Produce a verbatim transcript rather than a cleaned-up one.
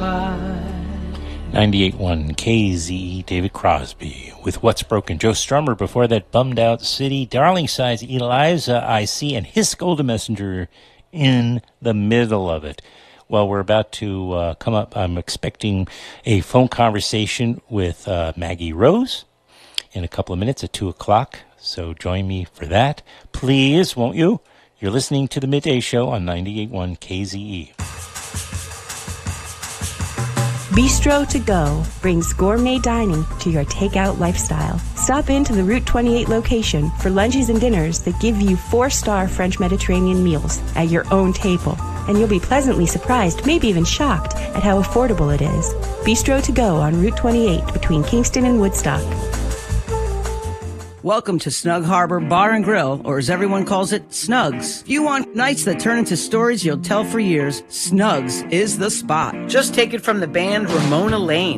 ninety-eight point one K Z E, David Crosby with What's Broken. Joe Strummer before that, Bummed Out City. Darling Size, Eliza I C, and His Golden Messenger in the middle of it. Well, we're about to uh, come up. I'm expecting a phone conversation with uh, Maggie Rose in a couple of minutes at two o'clock. So join me for that. Please, won't you? You're listening to the Midday Show on ninety-eight point one K Z E. Bistro to Go brings gourmet dining to your takeout lifestyle. Stop into the Route twenty-eight location for lunches and dinners that give you four-star French Mediterranean meals at your own table. And you'll be pleasantly surprised, maybe even shocked, at how affordable it is. Bistro to Go on Route twenty-eight between Kingston and Woodstock. Welcome to Snug Harbor Bar and Grill, or as everyone calls it, Snugs. If you want nights that turn into stories you'll tell for years, Snugs is the spot. Just take it from the band Ramona Lane.